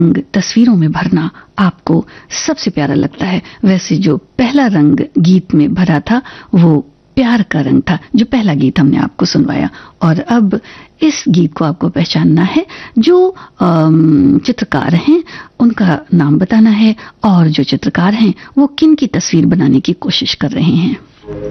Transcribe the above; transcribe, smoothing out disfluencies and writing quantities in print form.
रंग तस्वीरों में भरना आपको सबसे प्यारा लगता है। वैसे जो पहला रंग गीत में भरा था वो प्यार का रंग था, जो पहला गीत हमने आपको सुनवाया। और अब इस गीत को आपको पहचानना है, जो चित्रकार हैं उनका नाम बताना है और जो चित्रकार हैं वो किन की तस्वीर बनाने की कोशिश कर रहे हैं।